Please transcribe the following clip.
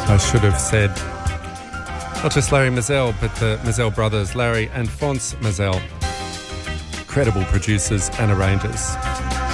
I should have said not just Larry Mizell, but the Mizell brothers, Larry and Phonse Mizell, credible producers and arrangers.